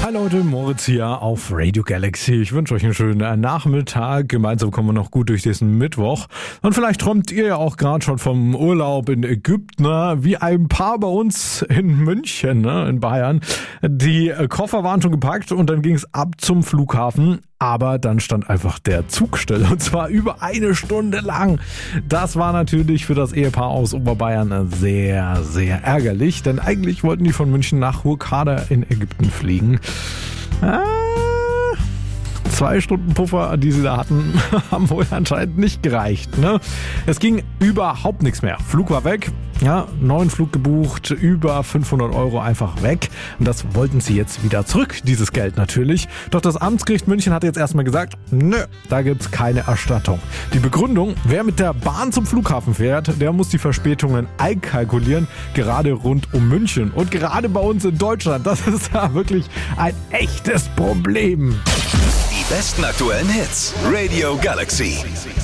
Hi Leute, Moritz hier auf Radio Galaxy. Ich wünsche euch einen schönen Nachmittag. Gemeinsam kommen wir noch gut durch diesen Mittwoch. Und vielleicht träumt ihr ja auch gerade schon vom Urlaub in Ägypten, ne? Wie ein paar bei uns in München, ne? In Bayern. Die Koffer waren schon gepackt und dann ging es ab zum Flughafen. Aber dann stand einfach der Zug still und zwar über eine Stunde lang. Das war natürlich für das Ehepaar aus Oberbayern sehr, sehr ärgerlich, denn eigentlich wollten die von München nach Hurghada in Ägypten fliegen. 2 Stunden Puffer, die sie da hatten, haben wohl anscheinend nicht gereicht. Ne? Es ging überhaupt nichts mehr. Flug war weg, ja, neuen Flug gebucht, über 500 € einfach weg. Und das wollten sie jetzt wieder zurück, dieses Geld natürlich. Doch das Amtsgericht München hat jetzt erstmal gesagt, nö, da gibt's keine Erstattung. Die Begründung, wer mit der Bahn zum Flughafen fährt, der muss die Verspätungen einkalkulieren, gerade rund um München. Und gerade bei uns in Deutschland, das ist ja wirklich ein echtes Problem. Die besten aktuellen Hits. Radio Galaxy.